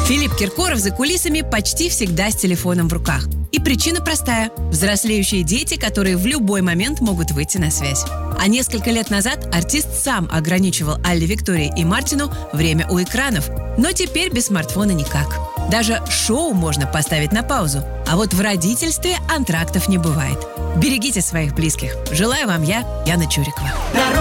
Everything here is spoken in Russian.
Филипп Киркоров за кулисами почти всегда с телефоном в руках. И причина простая – взрослеющие дети, которые в любой момент могут выйти на связь. А несколько лет назад артист сам ограничивал Алле Виктории и Мартину время у экранов. Но теперь без смартфона никак. Даже шоу можно поставить на паузу. А вот в родительстве антрактов не бывает. Берегите своих близких. Желаю вам я, Яна Чурикова.